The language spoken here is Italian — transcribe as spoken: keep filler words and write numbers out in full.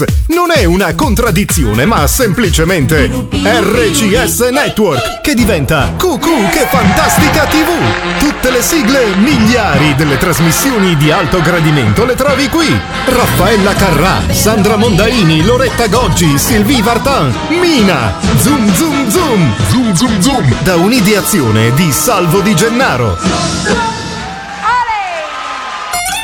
Non è una contraddizione, ma semplicemente R C S Network, che diventa Cucù che fantastica tivù. Tutte le sigle miliari delle trasmissioni di alto gradimento le trovi qui. Raffaella Carrà, Sandra Mondaini, Loretta Goggi, Sylvie Vartan, Mina, Zoom Zoom Zoom, Zoom Zoom Zoom, da un'ideazione di Salvo Di Gennaro.